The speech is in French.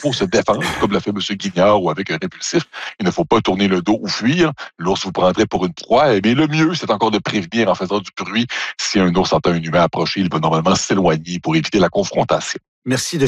faut se défendre, comme l'a fait M. Guignard ou avec un répulsif. Il ne faut pas tourner le dos ou fuir. L'ours vous prendrait pour une proie. Mais le mieux, c'est encore de prévenir en faisant du bruit. Si un ours entend un humain approcher, il va normalement s'éloigner pour éviter la confrontation. Merci de